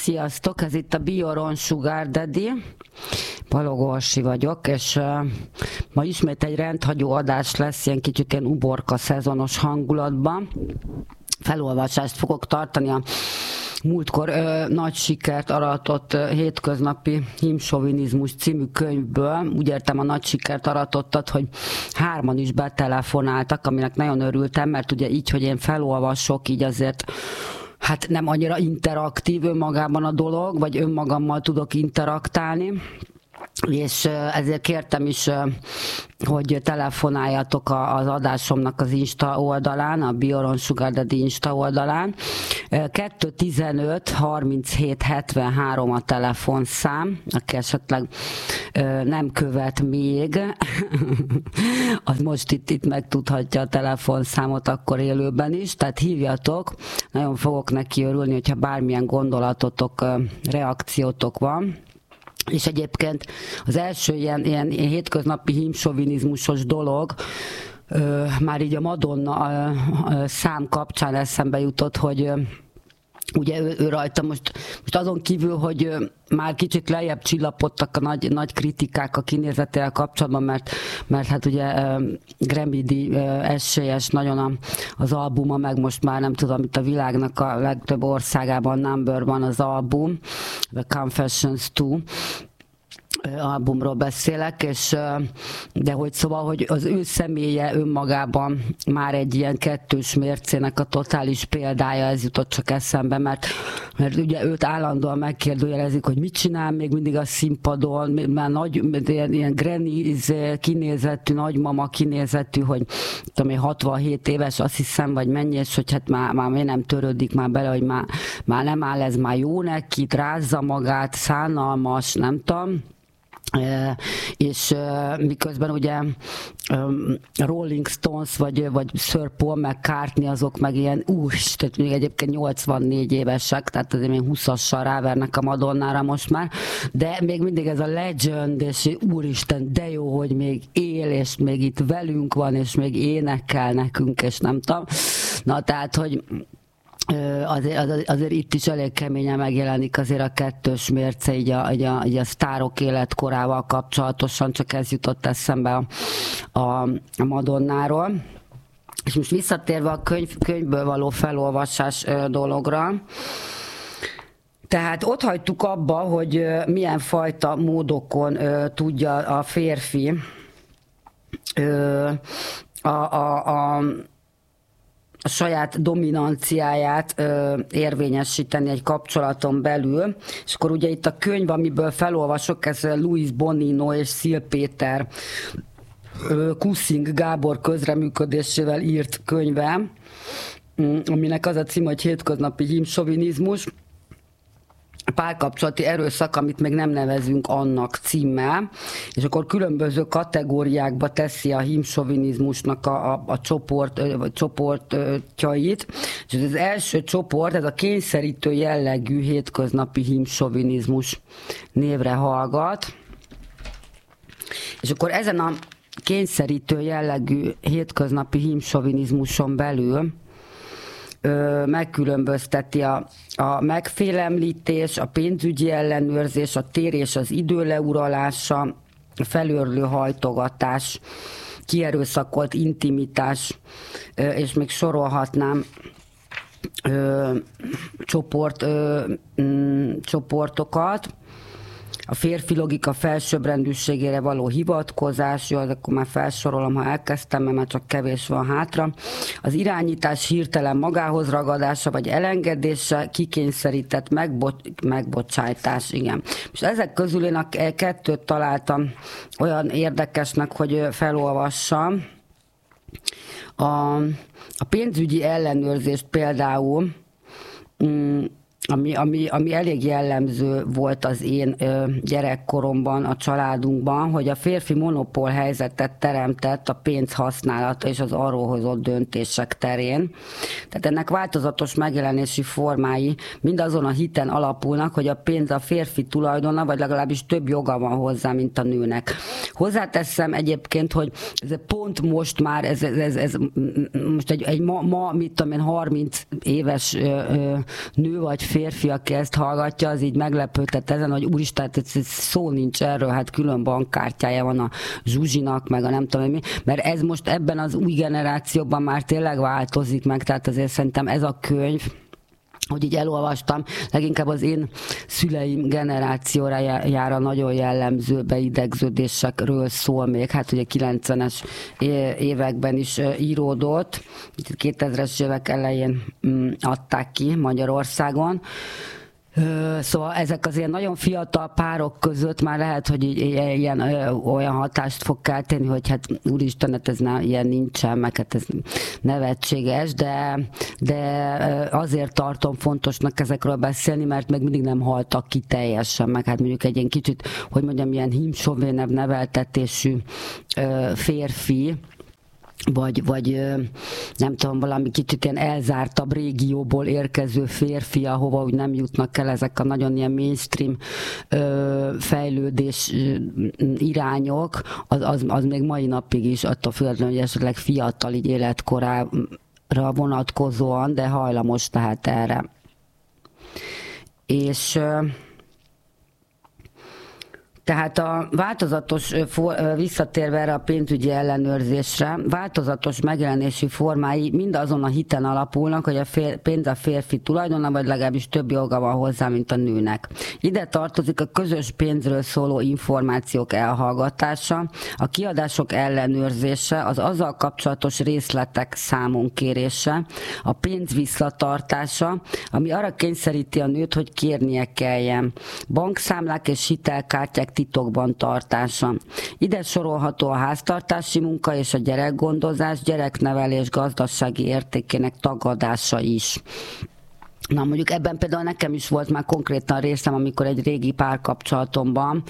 Sziasztok, ez itt a Be Your Own Sugar Daddy. Balogh Orsi vagyok, és ma ismét egy rendhagyó adás lesz, ilyen kicsit ilyen uborka szezonos hangulatban. Felolvasást fogok tartani a múltkor nagy sikert aratott Hétköznapi hímsovinizmus című könyvből. Úgy értem, a nagy sikert aratottat, hogy 3-an is betelefonáltak, aminek nagyon örültem, mert ugye így, hogy én felolvasok, így azért hát nem annyira interaktív önmagában a dolog, vagy önmagammal tudok interaktálni, és ezért kértem is, hogy telefonáljatok az adásomnak az Insta oldalán, a Be Your Own Sugar Daddy Insta oldalán. 215 37 73 a telefonszám, aki esetleg nem követ még, az most itt megtudhatja a telefonszámot akkor élőben is, tehát hívjatok, nagyon fogok neki örülni, hogyha bármilyen gondolatotok, reakciótok van. És egyébként az első ilyen hétköznapi hímsovinizmusos dolog, már így a Madonna szám kapcsán eszembe jutott, hogy ugye ő rajta most azon kívül, hogy már kicsit lejjebb csillapodtak a nagy kritikák a kinézetével kapcsolatban, mert hát ugye Grammy-díj esélyes nagyon az albuma, meg most már nem tudom, itt a világnak a legtöbb országában number van az album, The Confessions 2 albumról beszélek, és de hogy szóval, hogy az ő személye önmagában már egy ilyen kettős mércének a totális példája, ez jutott csak eszembe, mert ugye őt állandóan megkérdőjelezik, hogy mit csinál még mindig a színpadon, már ilyen granny kinézetű, nagymama kinézetű, hogy tudom én, 67 éves, azt hiszem, vagy mennyi, és hogy hát már miért nem törődik már bele, hogy már nem áll ez már jó neki, rázza magát, szánalmas, nem tudom. És miközben ugye Rolling Stones vagy Sir Paul McCartney azok meg ilyen tehát még egyébként 84 évesek, tehát azért még 20-assal rávernek a Madonnára most már, de még mindig ez a legend, és úristen, de jó, hogy még él, és még itt velünk van, és még énekel nekünk, és nem tudom. Na tehát, hogy azért itt is elég keményen megjelenik azért a kettős mérce így a sztárok életkorával kapcsolatosan, csak ez jutott eszembe a Madonnáról. És most visszatérve a könyvből való felolvasás dologra, tehát ott hagytuk abba, hogy milyen fajta módokon tudja a férfi a saját dominanciáját érvényesíteni egy kapcsolaton belül. És akkor ugye itt a könyv, amiből felolvasok, ez Louis Bonino és Szil Péter Kuszing Gábor közreműködésével írt könyve, aminek az a cím, hogy Hétköznapi hímsovinizmus, párkapcsolati erőszak, amit még nem nevezünk annak címmel, és akkor különböző kategóriákba teszi a hímsovinizmusnak a csoportjait. És az első csoport, ez a kényszerítő jellegű hétköznapi hímsovinizmus névre hallgat. És akkor ezen a kényszerítő jellegű hétköznapi hímsovinizmuson belül megkülönbözteti a megfélemlítés, a pénzügyi ellenőrzés, a tér és az idő leuralása, a felőrlő hajtogatás, kierőszakolt intimitás, és még sorolhatnám csoportokat. A férfi logika felsőbbrendűségére való hivatkozás, jó, akkor már felsorolom, ha elkezdtem, mert már csak kevés van hátra. Az irányítás hirtelen magához ragadása, vagy elengedése, kikényszerített megbocsájtás, igen. És ezek közül én a kettőt találtam olyan érdekesnek, hogy felolvassam. A pénzügyi ellenőrzést például, ami elég jellemző volt az én gyerekkoromban, a családunkban, hogy a férfi monopól helyzetet teremtett a pénz használata és az arról hozott döntések terén. Tehát ennek változatos megjelenési formái mindazon a hiten alapulnak, hogy a pénz a férfi tulajdona, vagy legalábbis több joga van hozzá, mint a nőnek. Hozzáteszem egyébként, hogy ez pont most már, most egy ma mit tudom én, 30 éves nő vagy férfi, aki ezt hallgatja, az így meglepődhet ezen, hogy úristen, szó nincs erről, hát külön bankkártyája van a Zsuzsinak, meg a nem tudom mi, mert ez most ebben az új generációban már tényleg változik meg, tehát azért szerintem ez a könyv, hogy így elolvastam, leginkább az én szüleim generációjára nagyon jellemző beidegződésekről szól még, hát ugye 90-es években is íródott, 2000-es évek elején adták ki Magyarországon. Szóval ezek az ilyen nagyon fiatal párok között már lehet, hogy ilyen olyan hatást fog kelteni, hogy hát úristen, hát ez ilyen nincsen, meg hát ez nevetséges, de azért tartom fontosnak ezekről beszélni, mert meg mindig nem haltak ki teljesen, meg hát mondjuk egy ilyen kicsit, hogy mondjam, ilyen hímsovénebb neveltetésű férfi, vagy nem tudom, valami kicsit ilyen elzártabb régióból érkező férfi, ahova úgy nem jutnak el ezek a nagyon ilyen mainstream fejlődés irányok, az még mai napig is, attól függetlenül, hogy esetleg fiatal így életkorára vonatkozóan, de hajlamos tehát erre. És tehát a változatos, visszatérve erre a pénzügyi ellenőrzésre, változatos megjelenési formái mind azon a hiten alapulnak, hogy a pénz a férfi tulajdona, vagy legalábbis több joga van hozzá, mint a nőnek. Ide tartozik a közös pénzről szóló információk elhallgatása, a kiadások ellenőrzése, az azzal kapcsolatos részletek számon kérése, a pénz visszatartása, ami arra kényszeríti a nőt, hogy kérnie kelljen. Bankszámlák és hitelkártyák titokban tartása. Ide sorolható a háztartási munka és a gyerekgondozás, gyereknevelés gazdasági értékének tagadása is. Na mondjuk ebben például nekem is volt már konkrétan részem, amikor egy régi párkapcsolatomban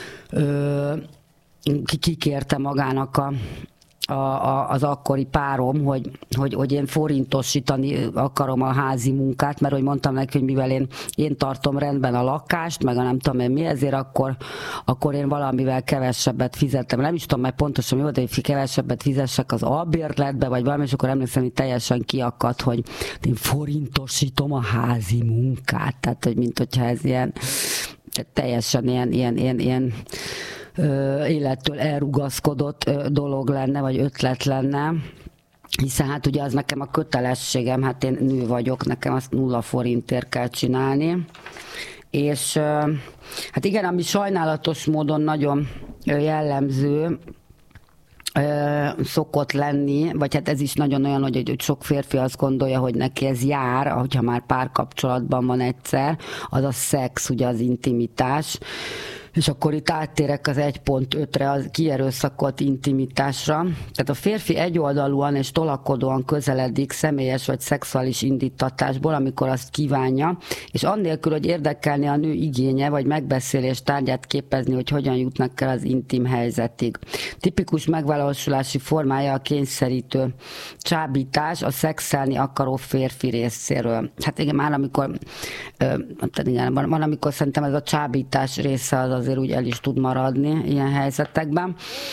kikérte magának az akkori párom, hogy én forintosítani akarom a házi munkát, mert hogy mondtam neki, hogy mivel én tartom rendben a lakást, meg a nem tudom én mi, ezért akkor én valamivel kevesebbet fizettem. Nem is tudom már pontosan mi volt, hogy kevesebbet fizessek az albérletbe, vagy valami, és akkor emlékszem, hogy teljesen kiakadt, hogy én forintosítom a házi munkát. Tehát, hogy mint hogyha ez ilyen teljesen ilyen élettől elrugaszkodott dolog lenne, vagy ötlet lenne, hiszen hát ugye az nekem a kötelességem, hát én nő vagyok, nekem azt 0 forintért kell csinálni, és hát igen, ami sajnálatos módon nagyon jellemző, szokott lenni, vagy hát ez is nagyon olyan, hogy sok férfi azt gondolja, hogy neki ez jár, hogyha már párkapcsolatban van egyszer, az a szex, ugye az intimitás, és akkor itt áttérek az 1.5-re, az kierőszakolt intimitásra. Tehát a férfi egyoldalúan és tolakodóan közeledik személyes vagy szexuális indítatásból, amikor azt kívánja, és annélkül, hogy érdekelni a nő igénye, vagy megbeszélés tárgyát képezni, hogy hogyan jutnak el az intim helyzetig. Tipikus megvalósulási formája a kényszerítő csábítás a szexelni akaró férfi részéről. Hát igen, már amikor van, amikor szerintem ez a csábítás része az azért úgy el is tud maradni ilyen helyzetekben,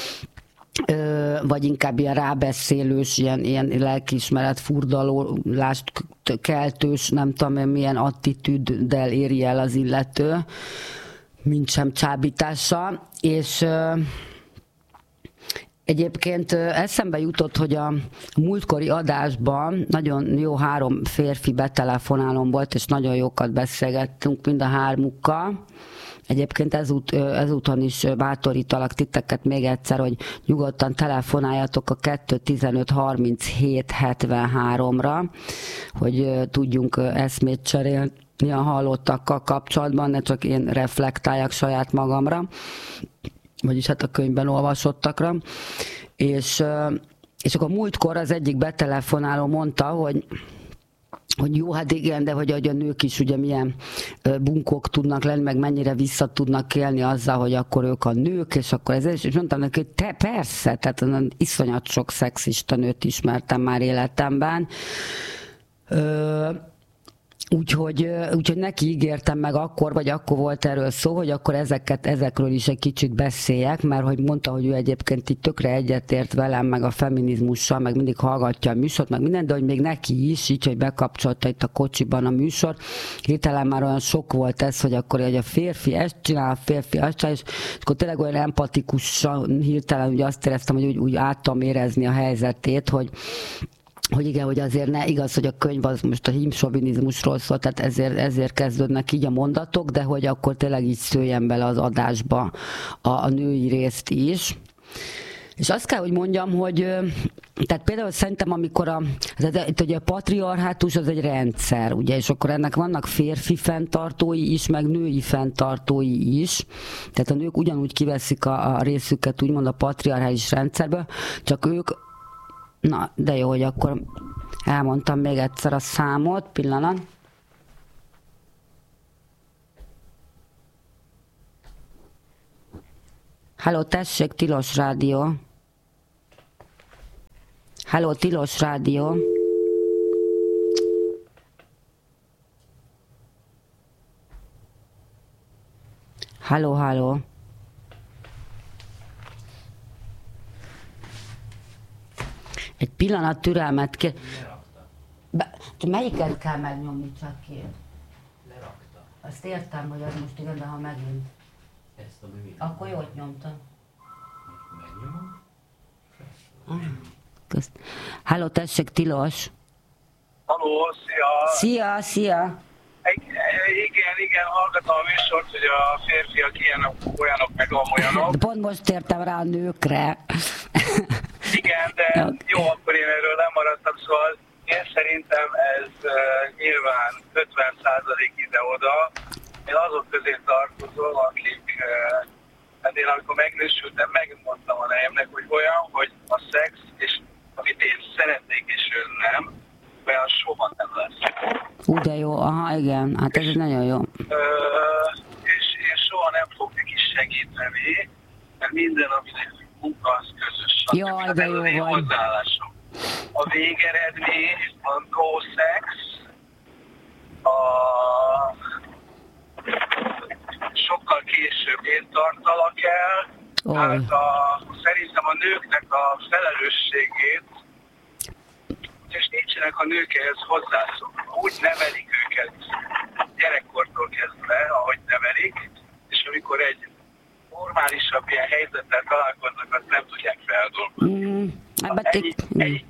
vagy inkább ilyen rábeszélős, ilyen lelkiismeret furdalást keltős, nem tudom én milyen attitűddel éri el az illető, mint sem csábítással, és egyébként eszembe jutott, hogy a múltkori adásban nagyon jó 3 férfi betelefonálom volt, és nagyon jókat beszélgettünk mind a 3-ukkal. Egyébként ezúton is bátorítalak titeket még egyszer, hogy nyugodtan telefonáljatok a 215-37-73-ra, hogy tudjunk eszmét cserélni a hallottakkal kapcsolatban, ne csak én reflektáljak saját magamra, vagyis hát a könyvben olvasottakra. És akkor múltkor az egyik betelefonáló mondta, hogy jó, hát igen, de hogy a nők is ugye milyen bunkók tudnak lenni, meg mennyire vissza tudnak élni azzal, hogy akkor ők a nők, és akkor ez, és mondtam neki, hogy te persze, tehát iszonyat sok szexista nőt ismertem már életemben, Úgyhogy neki ígértem meg akkor, vagy akkor volt erről szó, hogy akkor ezekről is egy kicsit beszéljek, mert hogy mondta, hogy ő egyébként itt tökre egyetért velem, meg a feminizmussal, meg mindig hallgatja a műsort, meg minden, de hogy még neki is, így, hogy bekapcsolta itt a kocsiban a műsor, hirtelen már olyan sok volt ez, hogy akkor hogy a férfi ezt csinál, a férfi azt csinál, és akkor tényleg olyan empatikusan hirtelen ugye azt éreztem, hogy úgy át tudom érezni a helyzetét, hogy igen, hogy azért ne igaz, hogy a könyv az most a hímsovinizmusról szól, tehát ezért kezdődnek így a mondatok, de hogy akkor tényleg így szőjen bele az adásba a női részt is. És azt kell, hogy mondjam, hogy tehát például szerintem, amikor ugye a patriarhátus az egy rendszer, ugye, és akkor ennek vannak férfi fenntartói is, meg női fenntartói is, tehát a nők ugyanúgy kiveszik a részüket, úgymond a patriarchális rendszerből, csak ők. Na, de jó, hogy akkor elmondtam még egyszer a számot, pillanat. Halló, tessék, Tilos Rádió. Halló, Tilos Rádió. Halló, halló. Egy pillanat türelmet kér. Melyiket kell megnyomni, csak kér? Lerakta. Azt értem, hogy az most igen, de ha megint. Ezt a bővítőt. Akkor jót nyomtam. Megnyomom. Közt. Halló, tessék, Tilos. Halló, szia! Szia! Igen, hallgatom a műsort, hogy a férfiak ilyenek, olyanok, meg amolyanok. De pont most értem rá a nőkre. Igen, de jó, akkor én erről nem maradtam, szóval én szerintem ez nyilván 50% ide-oda. Én azok közé tartozom, akik, hát én amikor megnősültem, megmondtam a nejemnek, hogy olyan, hogy a szex, és amit én szeretnék, és ő nem, olyan soha nem lesz. De jó, aha, igen, hát ez nagyon jó. És én soha nem fog neki segíteni, mert minden, aminek munka, az közös. Jaj, de jó vagy. Hozzáállásom. A végeredmény, a no sex, a sokkal később én tartalak el, hát szerintem a nőknek a felelősségét, és nincsenek a nők ehhez hozzászokva. Úgy nevelik őket gyerekkortól kezdve, ahogy nevelik, és amikor egy normálisabb ilyen helyzettel találkoznak, azt nem tudják feldolgozni.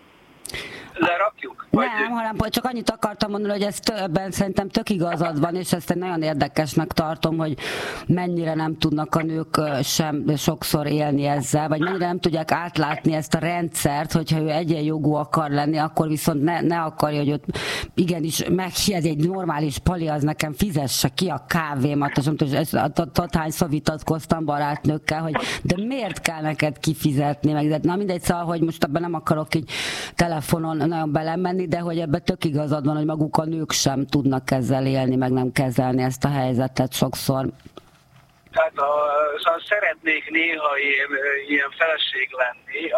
Lerakjuk? Nem, hanem csak annyit akartam mondani, hogy ebben szerintem tök igazad van, és ezt én nagyon érdekesnek tartom, hogy mennyire nem tudnak a nők sem sokszor élni ezzel, vagy mennyire nem tudják átlátni ezt a rendszert, hogyha ő egyenjogú akar lenni, akkor viszont ne akarja, hogy ott igenis meghied egy normális pali, az nekem fizesse ki a kávémat, és ezt hányszor vitatkoztam barátnőkkel, hogy de miért kell neked kifizetni, meg na mindegy, szóval, hogy most ebben nem akarok így telefonon nagyon belemenni, de hogy ebben tök igazad van, hogy maguk a nők sem tudnak ezzel élni, meg nem kezelni ezt a helyzetet sokszor. Tehát szóval szeretnék néha ilyen feleség lenni,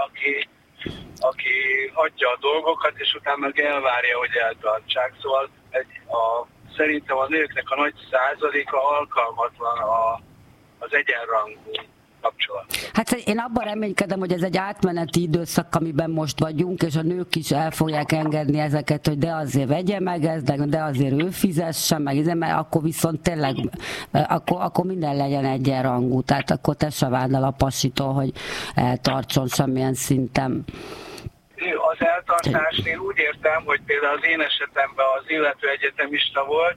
aki hagyja a dolgokat, és utána meg elvárja, hogy eltartsák. Szóval szerintem a nőknek a nagy százaléka alkalmatlan az egyenrangú kapcsolat. Hát én abban reménykedem, hogy ez egy átmeneti időszak, amiben most vagyunk, és a nők is el fogják engedni ezeket, hogy de azért vegye meg ezt, de azért ő fizessen meg, mert akkor viszont tényleg, akkor minden legyen egyenrangú, tehát akkor te se várd el a pasitól, hogy eltartson semmilyen szinten. Az eltartást én úgy értem, hogy például az én esetemben az illető egyetemista volt,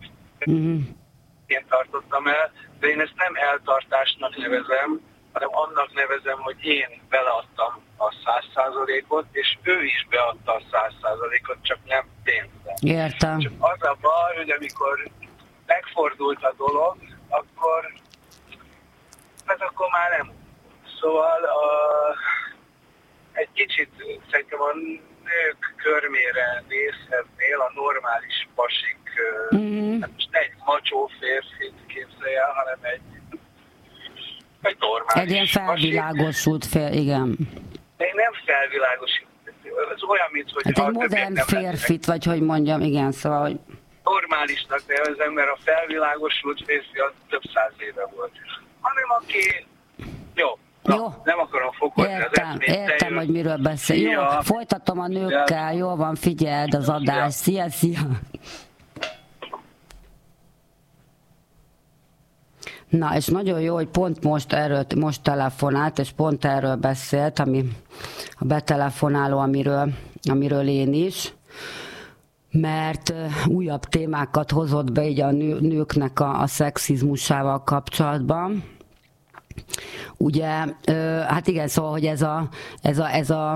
én tartottam el, de én ezt nem eltartásnak nevezem, hanem annak nevezem, hogy én beleadtam a 100%-ot, és ő is beadta a 100%-ot, csak nem pénzben. Értem. Csak az a baj, hogy amikor megfordult a dolog, akkor már nem. Szóval egy kicsit szerintem a nők körmére nézhetnél a normális pasik, most ne egy macsó férfit képzelj el, hanem egy normális. Egy ilyen felvilágosult igen. Én nem felvilágosult. Ez olyan, mint hogy... Hát egy modern férfit, vagy hogy mondjam, igen, szóval, hogy... normálisnak nevezem, mert a felvilágosult férfi az több száz éve volt. Hanem aki... Jó. Nem akarom fokozni az eszmét. Értem, hogy miről beszél. Jó, folytatom a nőkkel, jól van, figyeld az adást. Szia. Na, és nagyon jó, hogy pont most telefonált, és pont erről beszélt, ami a betelefonáló, amiről én is, mert újabb témákat hozott be így a nőknek a szexizmusával kapcsolatban. Ugye, hát igen, szóval, hogy ez a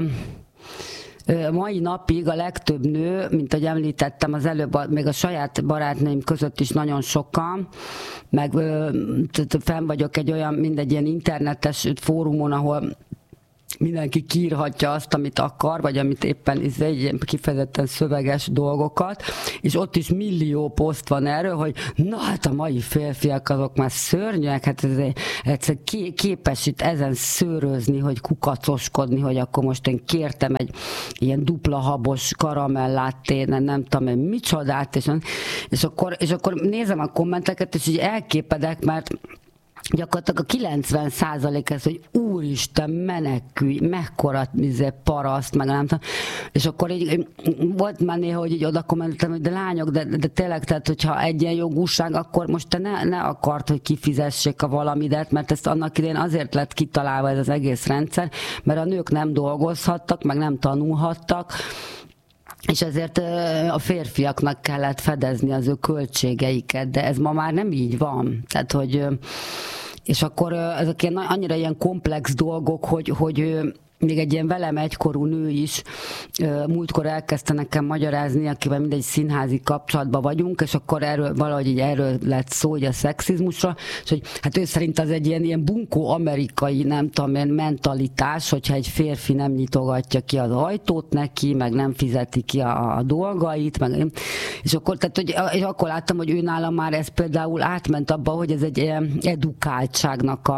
mai napig a legtöbb nő, mint ahogy említettem az előbb, még a saját barátnőim között is nagyon sokan, meg fenn vagyok egy olyan, mindegy ilyen internetes fórumon, ahol mindenki kiírhatja azt, amit akar, vagy amit éppen kifejezetten szöveges dolgokat, és ott is millió poszt van erről, hogy na hát a mai férfiak azok már szörnyűek, hát egyszer képes itt ezen szőrözni, hogy kukacoskodni, hogy akkor most én kértem egy ilyen dupla habos karamelláttén, nem tudom én micsodát, és akkor nézem a kommenteket, és így elképedek, mert gyakorlatilag a 90% ez, hogy úristen, menekülj, mekkora paraszt, meg nem tudom. És akkor így volt már néha, hogy így oda kommenteltem, hogy de lányok, de tényleg, tehát hogyha egyenjogúság, akkor most te ne akart, hogy kifizessék a valamidet, mert ezt annak idején azért lett kitalálva ez az egész rendszer, mert a nők nem dolgozhattak, meg nem tanulhattak, és ezért a férfiaknak kellett fedezni az ő költségeiket, de ez ma már nem így van. Tehát, hogy, és akkor ezek annyira ilyen komplex dolgok, hogy még egy ilyen velem egykorú nő is múltkor elkezdte nekem magyarázni, akivel mindegy színházi kapcsolatban vagyunk, és akkor erről lett szó, hogy a szexizmusra, és hogy hát ő szerint az egy ilyen bunkó amerikai, nem tudom én, mentalitás, hogyha egy férfi nem nyitogatja ki az ajtót neki, meg nem fizeti ki a dolgait, és akkor láttam, hogy ő nálam már ez például átment abba, hogy ez egy ilyen edukáltságnak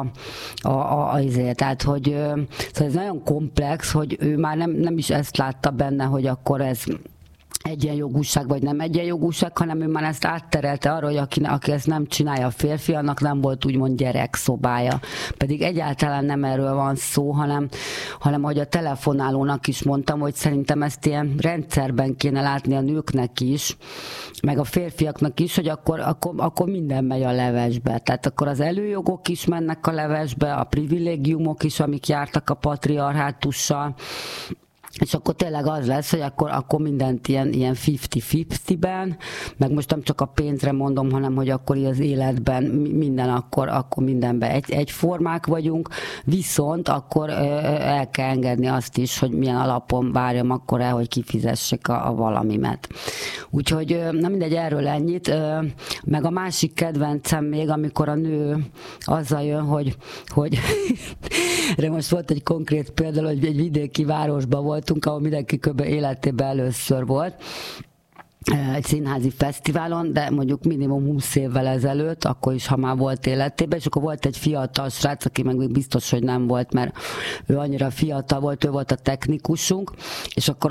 tehát, hogy szóval ez nagyon komplex, hogy ő már nem is ezt látta benne, hogy akkor ez egyenjogúság vagy nem egyenjogúság, hanem ő már ezt átterelte arra, hogy aki ezt nem csinálja a férfi, annak nem volt úgymond gyerekszobája. Pedig egyáltalán nem erről van szó, hanem ahogy a telefonálónak is mondtam, hogy szerintem ezt ilyen rendszerben kéne látni a nőknek is, meg a férfiaknak is, hogy akkor minden megy a levesbe. Tehát akkor az előjogok is mennek a levesbe, a privilégiumok is, amik jártak a patriarhátussal, és akkor tényleg az lesz, hogy akkor mindent ilyen 50-50-ben, meg most nem csak a pénzre mondom, hanem hogy akkor az életben minden, akkor mindenben egyformák vagyunk, viszont akkor el kell engedni azt is, hogy milyen alapon várjam akkor el, hogy kifizessék a valamimet. Úgyhogy na mindegy, erről ennyit. Meg a másik kedvencem még, amikor a nő azzal jön, hogy de most volt egy konkrét példa, hogy egy vidéki városban voltunk, ahol mindenki kb. Életében először volt, egy színházi fesztiválon, de mondjuk minimum 20 évvel ezelőtt, akkor is, ha már volt életében, és akkor volt egy fiatal srác, aki meg még biztos, hogy nem volt, mert ő annyira fiatal volt, ő volt a technikusunk, és akkor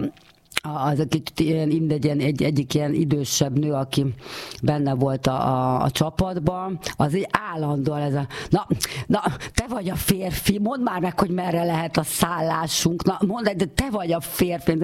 az egyik ilyen idősebb nő, aki benne volt a csapatban, az így állandóan ez na, te vagy a férfi, mondd már meg, hogy merre lehet a szállásunk, na, mondd, de te vagy a férfi.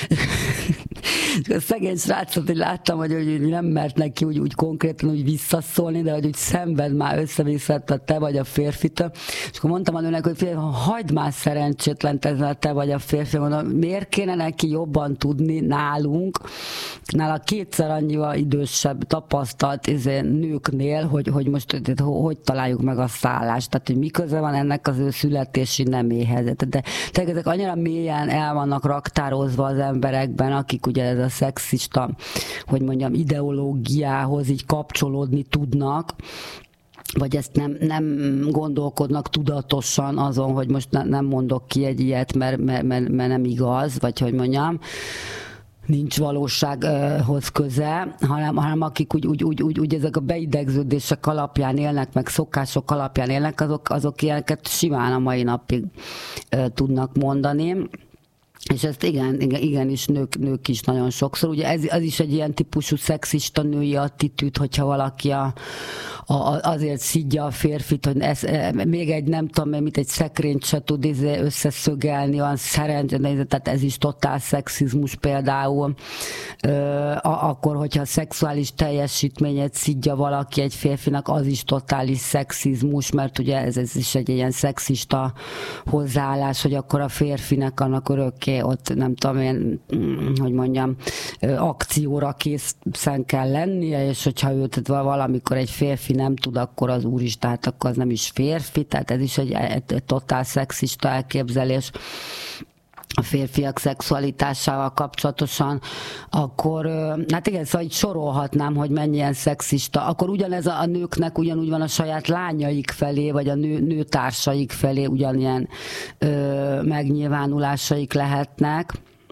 A szegény srácot, hogy láttam, hogy nem mert neki úgy konkrétan úgy visszaszólni, de hogy úgy szenved már össze-vissza, te vagy a férfitől. És akkor mondtam a nőnek, hogy hagyd már szerencsétlen ezzel, te vagy a férfi. Mondom, miért kéne neki jobban tudni nála kétszer annyival idősebb tapasztalt nőknél, hogy most hogy találjuk meg a szállást, tehát hogy mi köze van ennek az ő születési neméhez. De ezek annyira mélyen el vannak raktározva az emberekben, akik ugye ez a szexista, hogy mondjam, ideológiához így kapcsolódni tudnak, vagy ezt nem gondolkodnak tudatosan azon, hogy most nem mondok ki egy ilyet, mert nem igaz, vagy hogy mondjam, nincs valósághoz köze, hanem akik úgy ezek a beidegződések alapján élnek, meg szokások alapján élnek, azok ilyeneket simán a mai napig tudnak mondani. És ezt igenis nők is nagyon sokszor. Ugye ez is egy ilyen típusú szexista női attitűd, hogyha valaki azért szidja a férfit, hogy még egy nem tudom, mint egy szekrényt se tud összeszögelni, olyan szerencsé, tehát ez is totál szexizmus például. Akkor, hogyha a szexuális teljesítményét szidja valaki egy férfinak, az is totális szexizmus, mert ugye ez is egy ilyen szexista hozzáállás, hogy akkor a férfinek annak örökké ott nem tudom én, hogy mondjam, akcióra készen kell lennie, és hogyha őt valamikor egy férfi nem tud, akkor az úristen, hát akkor az nem is férfi, tehát ez is egy totál szexista elképzelés a férfiak szexualitásával kapcsolatosan, akkor hát igen, szóval így sorolhatnám, hogy mennyien szexista. Akkor ugyanez a nőknek ugyanúgy van a saját lányaik felé, vagy a nőtársaik felé ugyanilyen megnyilvánulásaik lehetnek.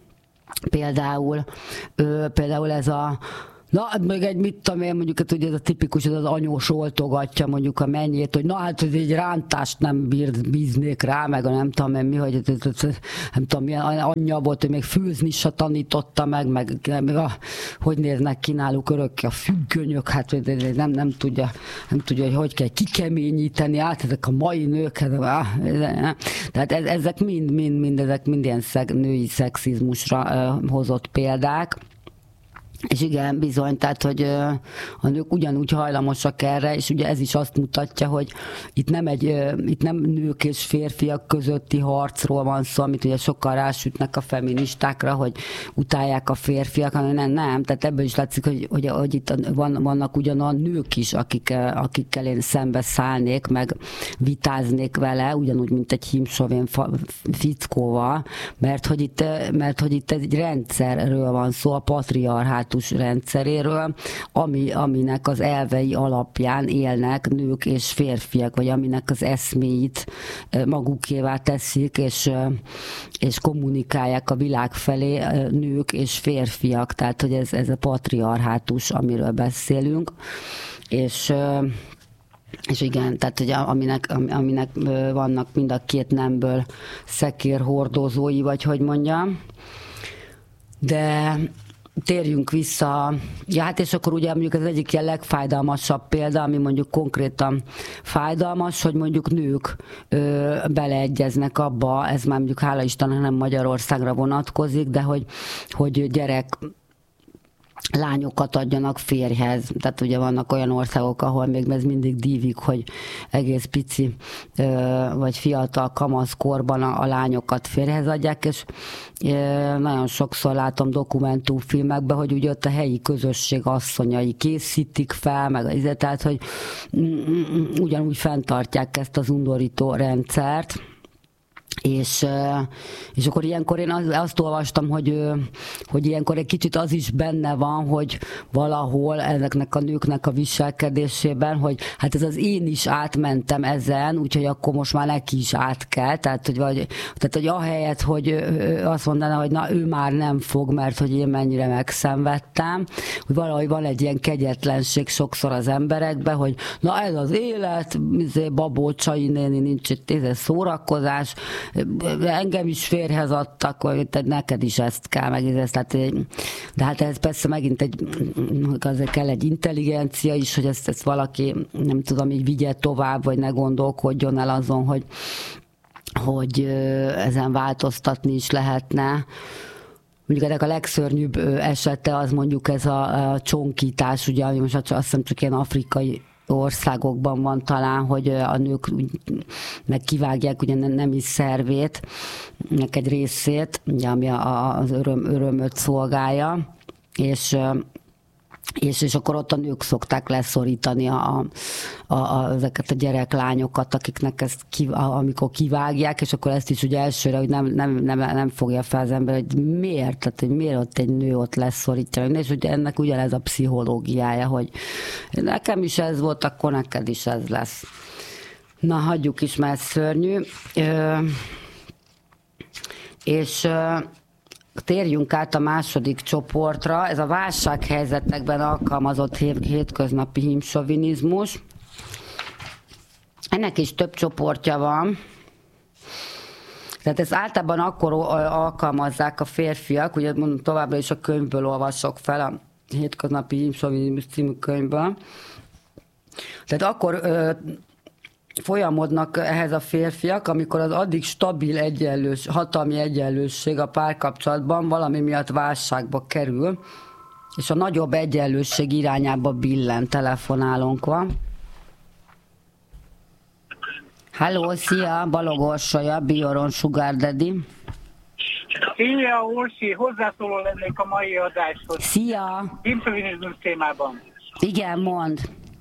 Például ez a még egy mit tudom én, mondjuk, hát ugye ez a tipikus, ez az anyós oltogatja mondjuk a mennyét, hogy na hát ez egy rántást nem bíznék rá, meg a nem tudom én mi, hogy nem tudom milyen anyja volt, hogy még főzni se tanította meg hogy néznek ki náluk örökké a függönyök, hát nem tudja, hogy kell kikeményíteni át ezek a mai nők, tehát ezek mind ilyen női szexizmusra hozott példák. És igen, bizony, tehát, hogy a nők ugyanúgy hajlamosak erre, és ugye ez is azt mutatja, hogy itt nem nők és férfiak közötti harcról van szó, amit ugye sokkal rásütnek a feministákra, hogy utálják a férfiak, hanem nem, tehát ebből is látszik, hogy itt vannak ugyanolyan nők is, akikkel én szembe szállnék, meg vitáznék vele, ugyanúgy, mint egy hímsovén fickóval, mert hogy itt egy rendszerről van szó, a patriarhátus rendszeréről, aminek az elvei alapján élnek nők és férfiak, vagy aminek az eszméit magukévá teszik, és kommunikálják a világ felé nők és férfiak. Tehát, hogy ez a patriarhátus, amiről beszélünk. És igen, tehát hogy aminek vannak mind a két nemből szekérhordozói, vagy hogy mondjam. De térjünk vissza, hát és akkor ugye mondjuk az egyik ilyen legfájdalmasabb példa, ami mondjuk konkrétan fájdalmas, hogy mondjuk nők beleegyeznek abba, ez már mondjuk hála Istennek nem Magyarországra vonatkozik, de hogy gyerek lányokat adjanak férjhez. Tehát ugye vannak olyan országok, ahol még ez mindig dívik, hogy egész pici vagy fiatal kamaszkorban a lányokat férjhez adják, és nagyon sokszor látom dokumentumfilmekben, hogy ugye ott a helyi közösség asszonyai készítik fel, meg tehát, hogy ugyanúgy fenntartják ezt az undorító rendszert. És akkor ilyenkor én azt olvastam, hogy ilyenkor egy kicsit az is benne van, hogy valahol ezeknek a nőknek a viselkedésében, hogy hát ez az én is átmentem ezen, úgyhogy akkor most már neki is át kell. Tehát, hogy ahelyett, hogy azt mondaná, hogy na ő már nem fog, mert hogy én mennyire megszenvedtem, hogy valahogy van egy ilyen kegyetlenség sokszor az emberekben, hogy na ez az élet, babócsai néni, nincs itt szórakozás, engem is férjhez adtak, hogy neked is ezt kell, meg ezt. De hát ez persze megint azért kell egy intelligencia is, hogy ezt valaki, nem tudom, így vigye tovább, vagy ne gondolkodjon el azon, hogy ezen változtatni is lehetne. Mondjuk ennek a legszörnyűbb esete az mondjuk ez a csonkítás, ugye, ami most azt hiszem csak ilyen afrikai országokban van talán, hogy a nők meg kivágják ugye nemi szervét, nek egy részét, ugye, ami az örömöt szolgálja, és akkor ott a nők szokták leszorítani ezeket a gyereklányokat, akiknek ezt amikor kivágják, és akkor ezt is ugye elsőre, hogy nem fogja fel az ember, hogy miért, tehát hogy miért ott egy nő ott leszorítja, és ugye ennek ugyanez a pszichológiája, hogy nekem is ez volt, akkor neked is ez lesz. Na, hagyjuk is, mert szörnyű. És térjünk át a második csoportra, ez a válsághelyzetekben alkalmazott hétköznapi hímsovinizmus. Ennek is több csoportja van. Tehát ezt általában akkor alkalmazzák a férfiak, ugye mondom, továbbra is a könyvből olvasok fel, a Hétköznapi Imsovinimus című könyvből. Tehát akkor folyamodnak ehhez a férfiak, amikor az addig stabil hatalmi egyenlőség a párkapcsolatban valami miatt válságba kerül, és a nagyobb egyenlőség irányába billen, telefonálónk van. Halló, szia, Balog Orsolya, Bioron Sugar Daddy. Szia, Orsi, hozzászóló lennék a mai adáshoz. Szia! Imszovinizmus témában. Igen, mondd.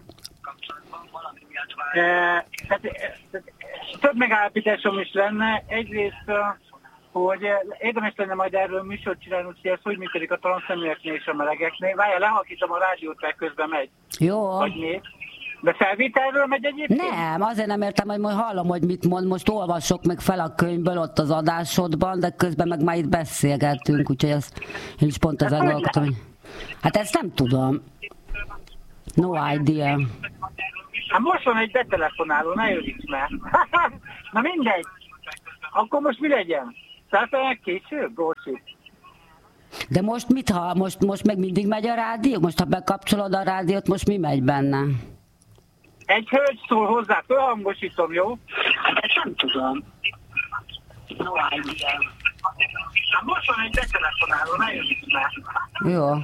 Több megállapításom is lenne. Egyrészt, hogy érdemes lenne majd erről műsort csinálni, hogy ez hogy működik a transzneműeknél és a melegeknél. Várjál, lehalkítom a rádiót, mert közben megy. Jó. Vagy még. De felvételről megy egyébként? Nem, azért nem értem, hogy majd hallom, hogy mit mond. Most olvasok meg fel a könyvből ott az adásodban, de közben meg már itt beszélgettünk, úgyhogy ezt én is pont ezen gondolkodtam. Hát ezt nem tudom. No idea. Hát most van egy betelefonáló, ne jöjjük már. Na mindegy. Akkor most mi legyen? Szálltál később, Orsi? De most mit ha? Most meg mindig megy a rádió? Most ha bekapcsolod a rádiót, most mi megy benne? Egy hölgy szól hozzá, fölhangosítom, jó? Ezt nem tudom. No idea. Most van egy betelefonáló, ne jöjjük már. Jó.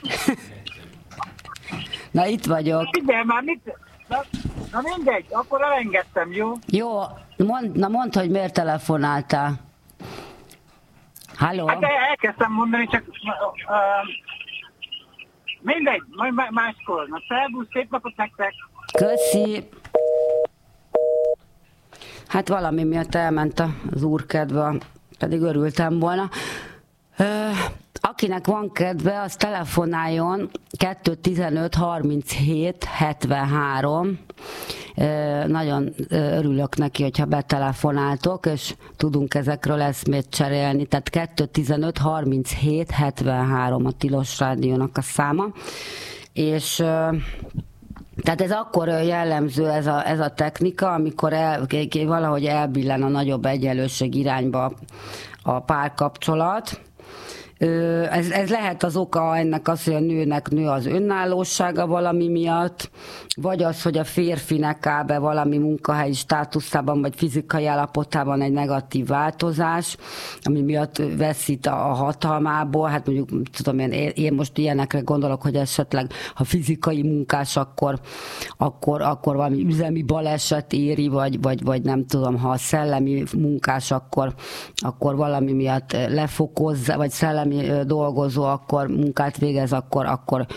Na itt vagyok. Figyelj már, mit... Na mindegy, akkor elengedtem, jó? Jó, mondd, hogy miért telefonáltál. Halló? Hát elkezdtem mondani, csak... mindegy, majd máskor. Na szervusz, szép napot nektek! Köszi! Hát valami miatt elment az úr kedve, pedig örültem volna. Akinek van kedve, az telefonáljon 215 37 73. Nagyon örülök neki, hogyha betelefonáltok, és tudunk ezekről eszmét cserélni. Tehát 215 37 73 a Tilos Rádiónak a száma. És tehát ez akkor jellemző ez a technika, amikor valahogy elbillen a nagyobb egyenlőség irányba a párkapcsolat. Ez lehet az oka ennek az, hogy a nőnek nő az önállósága valami miatt, vagy az, hogy a férfinek áll be valami munkahelyi státuszában, vagy fizikai állapotában egy negatív változás, ami miatt veszít a hatalmából. Hát mondjuk, tudom én most ilyenekre gondolok, hogy esetleg, ha fizikai munkás, akkor valami üzemi baleset éri, vagy nem tudom, ha szellemi munkás, akkor valami miatt lefokozza, vagy szellemi dolgozó, akkor munkát végez, akkor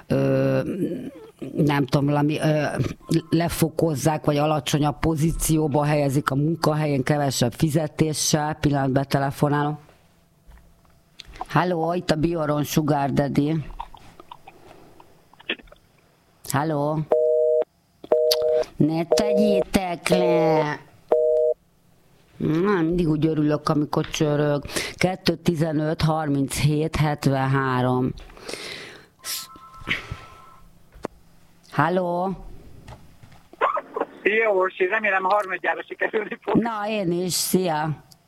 nem tudom, valami lefokozzák, vagy alacsonyabb pozícióba helyezik a munkahelyén, kevesebb fizetéssel. Pillanatban telefonálom. Halló, itt a Bioron Sugar Daddy. Halló. Ne tegyétek le! Mindig úgy örülök, amikor csörög. 215 37 73. Halló? Szia, Orsi, remélem harmadjára sikerülni fog. Na, én is, szia.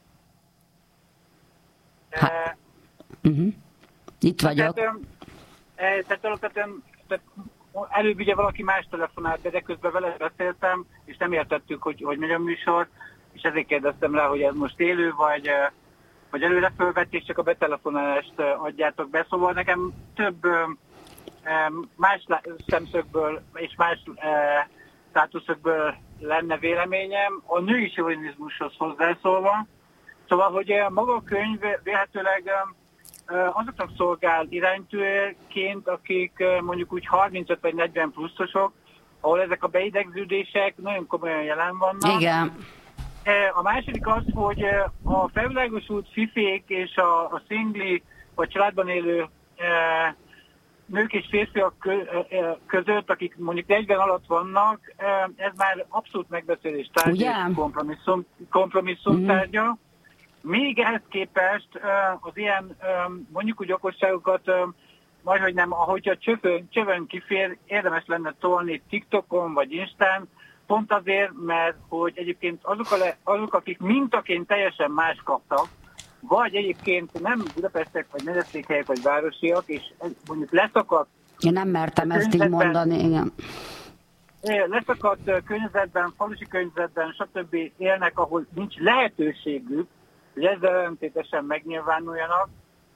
Itt vagyok. Tehát alapvetően előbb ugye valaki más telefonált, de közben vele beszéltem, és nem értettük, hogy megy a műsor, és ezért kérdeztem rá, hogy ez most élő, vagy előre fölvették, csak a betelefonálást adjátok be. Szóval nekem több más szemszögből és más státuszokból lenne véleményem, a női sovinizmushoz hozzászólva. Szóval, hogy maga a könyv vélhetőleg azoknak szolgál iránytűként, akik mondjuk úgy 35 vagy 40 pluszosok, ahol ezek a beidegződések nagyon komolyan jelen vannak. Igen. A második az, hogy a felvilágosult fifék és a szingli vagy családban élő nők és férfiak között, akik mondjuk 40 alatt vannak, ez már abszolút megbeszélés tárgya, kompromisszum tárgya. Még ehhez képest az ilyen mondjuk úgy okosságokat majdhogy nem, ahogyha csövön kifér, érdemes lenne tolni TikTokon vagy Instán, Pont azért, mert hogy egyébként azok, akik mintaként teljesen más kaptak, vagy egyébként nem budapestiek, vagy megyeszékhelyek, vagy városiak, és mondjuk leszakadt... Én nem mertem ezt így mondani, igen. Leszakadt környezetben, falusi környezetben, stb. Élnek, ahol nincs lehetőségük, hogy ezzel ellentétesen megnyilvánuljanak.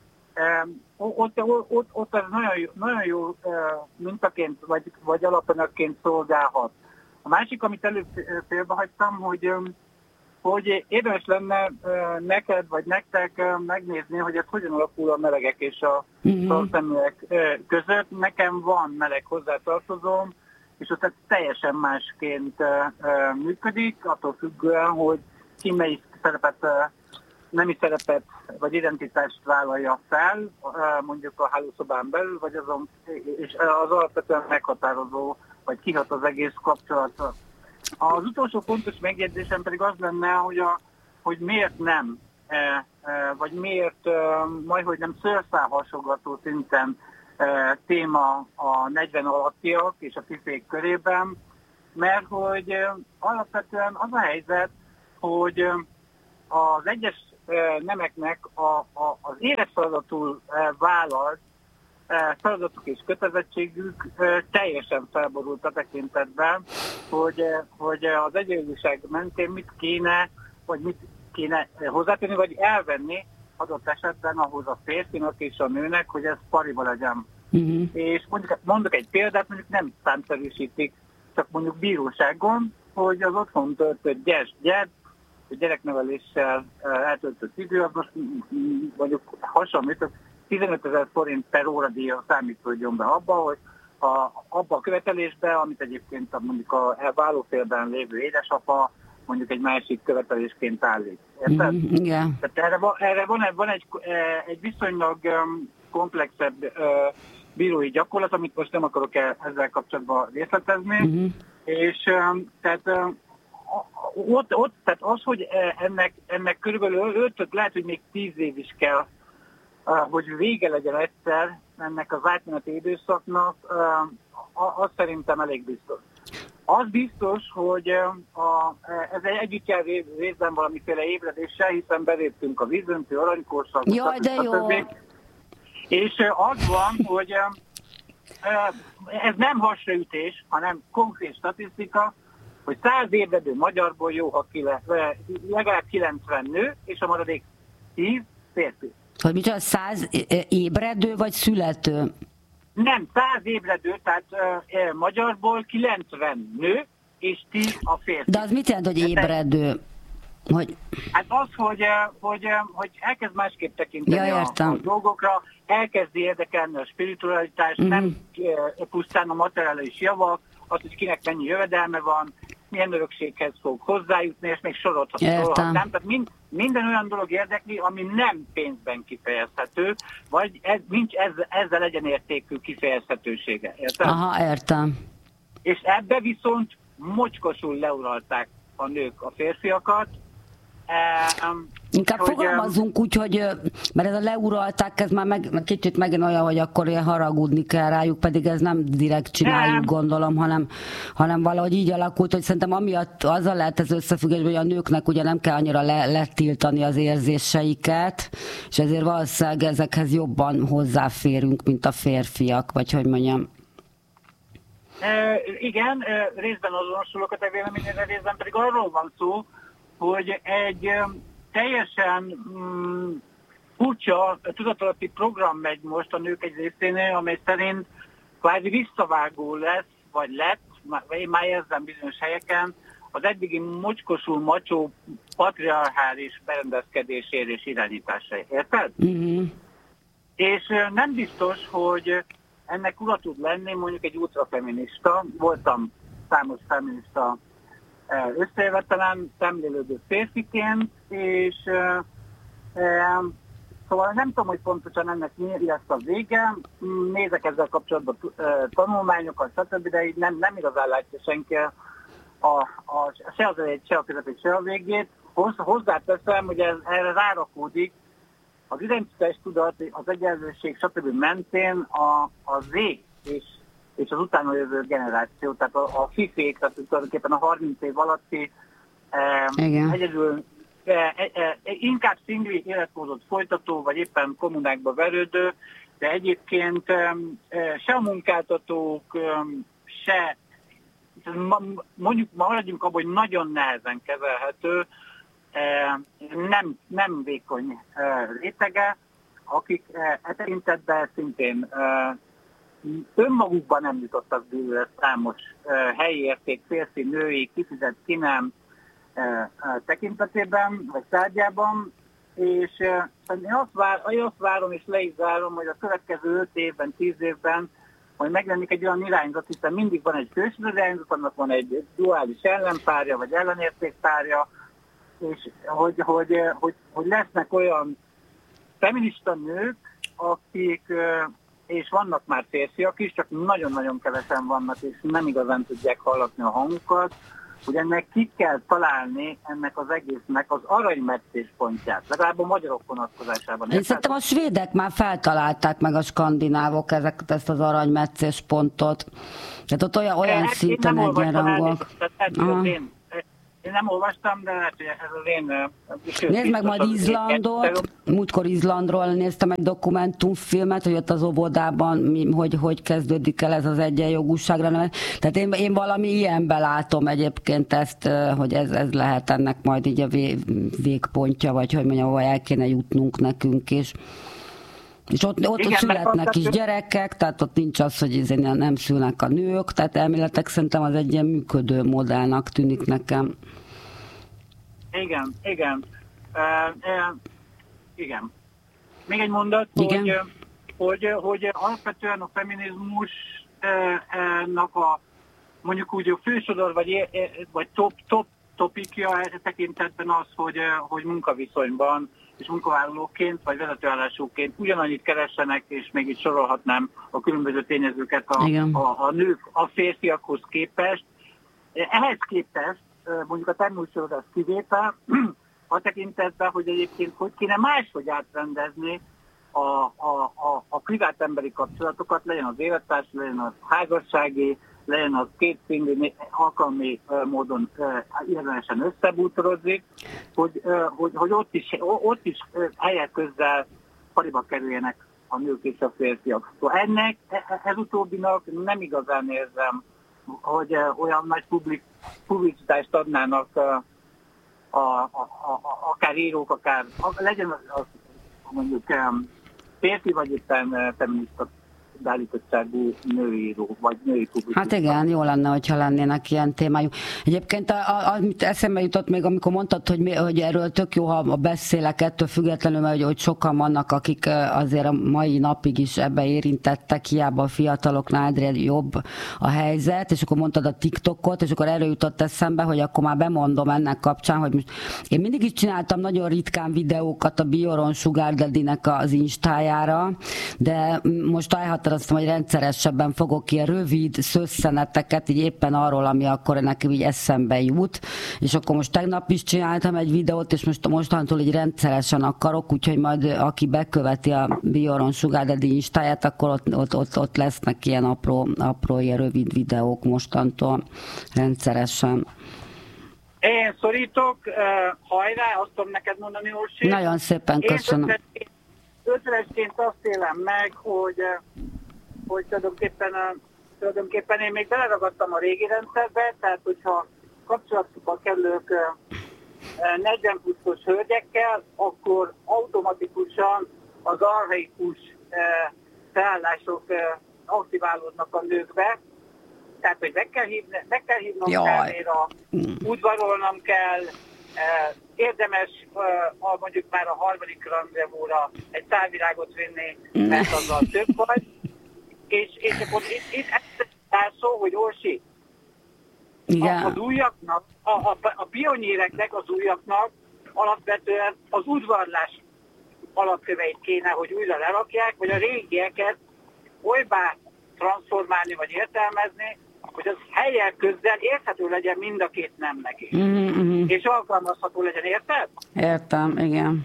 Ott az nagyon jó mintaként, vagy alapanyagként szolgálhat. A másik, amit előbb félbehagytam, hogy érdemes lenne neked, vagy nektek megnézni, hogy ez hogyan alakul a melegek és a szarszeműek között. Nekem van meleg hozzátartozóm, és ott teljesen másként működik, attól függően, hogy ki melyik szerepet, nemi szerepet vagy identitást vállalja fel, mondjuk a hálószobán belül, vagy azon, és az alapvetően meghatározó, vagy kihat az egész kapcsolatra. Az utolsó fontos megjegyzésem pedig az lenne, hogy miért nem, vagy miért majdhogy nem szőrszálhasogató szinten téma a 40 alattiak és a fifék körében, mert hogy alapvetően az a helyzet, hogy az egyes nemeknek az életfeladatul vállalt feladatuk és kötelezettségük teljesen felborult a tekintetben, hogy az egyenlőség mentén mit kéne hozzátenni, vagy elvenni adott esetben ahhoz a férfinak és a nőnek, hogy ez pariba legyen. És mondjuk egy példát, mondjuk nem számszerűsítik, csak mondjuk bíróságon, hogy az otthon töltött gyerek, a gyerekneveléssel eltöltött idő, az most mondjuk hasonlítok, 15 000 forint per óradíjra számítődjön be abba a követelésbe, amit egyébként mondjuk a vállófélben lévő édesapa mondjuk egy másik követelésként állít. Érted? Igen. Tehát erre van egy viszonylag komplexebb bírói gyakorlat, amit most nem akarok ezzel kapcsolatban részletezni, és tehát tehát az, hogy ennek körülbelül 5, lehet, hogy még 10 év is kell, hogy vége legyen egyszer ennek az átmeneti időszaknak, az szerintem elég biztos. Az biztos, hogy ez együtt jár részben valamiféle ébredéssel, hiszen beléptünk a vízöntő, aranykorszak, és az van, hogy ez nem hasraütés, hanem konkrét statisztika, hogy 100 ébredő magyarból jó, ha legalább 90 nő, és a maradék 10 férfi. Hogy micsoda, 100 ébredő vagy születő? Nem, 100 ébredő, tehát magyarból 90 nő, és 10 a férfi. De az mit jelent, hogy ébredő? Hát az, hogy elkezd másképp tekinteni a dolgokra, elkezdi érdekelni a spiritualitást, nem pusztán a materiális javak, az, hogy kinek mennyi jövedelme van, milyen örökséghez fog hozzájutni, és még sorolhatnám. Tehát minden olyan dolog érdekli, ami nem pénzben kifejezhető, vagy nincs ezzel egyenértékű kifejezhetősége. Érted? Aha, értem. És ebbe viszont mocskosul leuralták a nők a férfiakat. Inkább fogalmazzunk úgy, hogy, mert ez a leuralták, ez már kicsit megint olyan, hogy akkor ilyen haragudni kell rájuk, pedig ez nem direkt csináljuk, gondolom, hanem valahogy így alakult, hogy szerintem amiatt azzal lehet ez összefüggés, hogy a nőknek ugye nem kell annyira letiltani az érzéseiket, és ezért valószínűleg ezekhez jobban hozzáférünk, mint a férfiak, vagy hogy mondjam. Igen, részben azonosulok a te véleményedre, részben pedig arról van szó, hogy egy teljesen furcsa tudatalatti program megy most a nők egy részénél, amely szerint kvázi visszavágó lesz, vagy lett, én már érzem bizonyos helyeken, az eddigi mocskosul macsó patriarchális berendezkedésére és irányításra. Érted? És nem biztos, hogy ennek ura tud lenni mondjuk egy ultrafeminista. Voltam számos feminista összejövetelen, szemlélődő férfiként, és szóval nem tudom, hogy pontosan ennek mi lesz a vége. Nézek ezzel kapcsolatban tanulmányokat, stb., de így nem igazán látja senki se az elejét, se a közepét, se a végét. Hozzáteszem, hogy erre rárakódik az identitás tudat, az egyenlőség, stb. Mentén a Z és és az utána jövő generáció, tehát a fifék, tehát tulajdonképpen a 30 év alatti egyedül inkább szingli életmódot folytató, vagy éppen kommunákba verődő, de egyébként se a munkáltatók, se, mondjuk maradjunk abban, hogy nagyon nehezen kezelhető, nem vékony rétege, akik tekintetben szintén önmagukban nem jutottak bűnre számos helyi érték, férfi, női, kifizet, ki nem tekintetében, vagy tárgyában, és én azt várom, és le is zárom, hogy a következő 5 évben, 10 évben majd megjelenik egy olyan irányzat, hiszen mindig van egy főső irányzat, annak van egy duális ellenpárja, vagy ellenértékpárja, és hogy lesznek olyan feminista nők, akik, és vannak már férfiak is, csak nagyon-nagyon kevesen vannak, és nem igazán tudják hallatni a hangukat, hogy ennek ki kell találni ennek az egésznek az aranymetszés pontját, legalább a magyarok vonatkozásában. Én szerintem a svédek már feltalálták meg, a skandinávok ezt az aranymetszés pontot. Tehát ott olyan szinten egyenrangúak. Én nem olvastam, de lehet, hogy ez az én... Nézd meg majd Izlandot, múltkor Izlandról néztem egy dokumentumfilmet, hogy ott az óvodában hogy kezdődik el ez az egyenjogúságra. Tehát én valami ilyenben látom egyébként ezt, hogy ez lehet ennek majd így a végpontja, vagy hogy mondjam, hogy el kéne jutnunk nekünk is. És ott születnek is gyerekek, tehát ott nincs az, hogy nem szülnek a nők, tehát elméletek szerintem az egy ilyen működő modellnak tűnik nekem. Igen. Igen. Még egy mondat, hogy alapvetően a feminizmusnak mondjuk úgy a fősodor, vagy top topikja tekintetben az, hogy munkaviszonyban és munkavállalóként, vagy vezetőállásúként ugyanannyit keressenek, és még itt sorolhatnám a különböző tényezőket a nők a férfiakhoz képest. Ehhez képest mondjuk a természetesen kivétel, a tekintetben, hogy egyébként hogy kéne máshogy átrendezni a privát emberi kapcsolatokat, legyen az élettárs, legyen az házassági, legyen az kétszínű alkalmi módon érvényesen összebútorozik, hogy ott is helyek közzel pariba kerüljenek a nők és a férfiak. Szóval ez utóbbinak nem igazán érzem, hogy olyan nagy publicitást adnának akár írók, akár legyen az mondjuk férfi, vagy éppen feminista beállítottságú nőíró, vagy női publicitás. Hát igen, jó lenne, hogyha lennének ilyen témájú. Egyébként amit eszembe jutott még, amikor mondtad, hogy erről tök jó, ha beszélek ettől függetlenül, mert hogy sokan vannak, akik azért a mai napig is ebbe érintettek, hiába a fiataloknál egyre jobb a helyzet, és akkor mondtad a TikTokot, és akkor erről jutott eszembe, hogy akkor már bemondom ennek kapcsán, hogy most én mindig is csináltam nagyon ritkán videókat a Bioron Sugar Daddy-nek az instájára, de most elhatároztam, hogy rendszeresebben fogok ilyen rövid szösszeneteket, így éppen arról, ami akkor nekem így eszembe jut, és akkor most tegnap is csináltam egy videót, és mostantól így rendszeresen akarok, úgyhogy majd aki beköveti a Bioron Sugar Daddy instáját, akkor ott lesznek ilyen apró ilyen rövid videók mostantól rendszeresen. Én szorítok, hajrá, azt tudom neked mondani, Orsi. Nagyon szépen köszönöm. Ötvenesként azt élem meg, hogy tulajdonképpen én még beleragadtam a régi rendszerbe, tehát hogyha kapcsolatba kerülök 40 pluszos hölgyekkel, akkor automatikusan az archaikus felállások aktiválódnak a nőkbe. Tehát, hogy meg kell hívnom kávéra, udvarolnom kell, érdemes mondjuk már a harmadik randevúra egy távvirágot vinni, mert azzal több vagy. És akkor itt ez szó, hogy Orsi, az újaknak, a pionyereknek, az újaknak alapvetően az udvarlás alapköveit kéne, hogy újra lerakják, vagy a régieket olybá transformálni, vagy értelmezni, hogy az helyek közzel érthető legyen mind a két nemnek is. És alkalmazható legyen, érted? Értem, igen.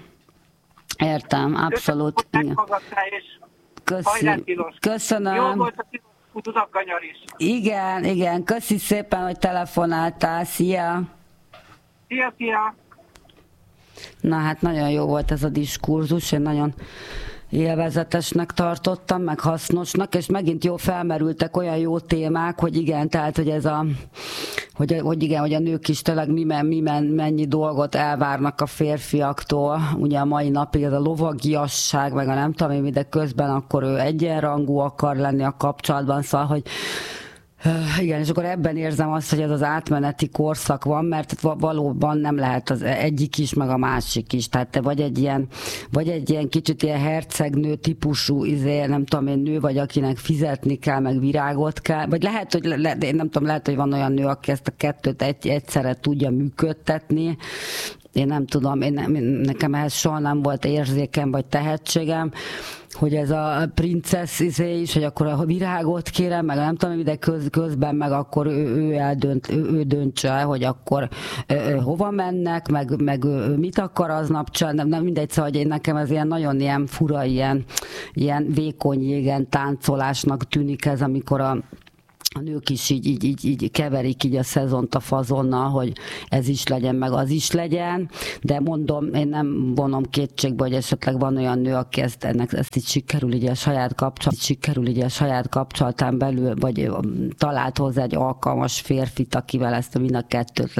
Értem, abszolút. Köszönöm, Köszönöm. Jó volt a Utakanyar is. Igen, köszi szépen, hogy telefonáltál, szia! Szia! Na hát nagyon jó volt ez a diskurzus, én nagyon élvezetesnek tartottam, meg hasznosnak, és megint jó felmerültek olyan jó témák, hogy igen, tehát, hogy ez a hogy a nők is tényleg mennyi dolgot elvárnak a férfiaktól, ugye a mai napig ez a lovagiasság, meg a nem tudom én, de közben akkor ő egyenrangú akar lenni a kapcsolatban, szóval, hogy igen, és akkor ebben érzem azt, hogy ez az átmeneti korszak van, mert valóban nem lehet az egyik is, meg a másik is. Tehát te vagy egy ilyen kicsit ilyen hercegnő típusú, nem tudom én, nő vagy, akinek fizetni kell, meg virágot kell, vagy lehet, hogy én nem tudom, lehet, hogy van olyan nő, aki ezt a kettőt egyszerre tudja működtetni. Én nem tudom, nekem ehhez soha nem volt érzékem, vagy tehetségem, hogy ez a princesz is, hogy akkor a virágot kérem, meg nem tudom, de közben meg akkor ő döntse el, hogy akkor hova mennek, meg mit akar aznap csinálni, nem mindegy, szóval, hogy nekem ez ilyen nagyon ilyen fura, ilyen vékony jégen táncolásnak tűnik ez, amikor a nők is így keverik így a szezont a fazonnal, hogy ez is legyen, meg az is legyen, de mondom, én nem vonom kétségbe, hogy esetleg van olyan nő, aki ezt így sikerül így a saját kapcsolatán belül, vagy talált hozzá egy alkalmas férfit, akivel ezt mind a kettőt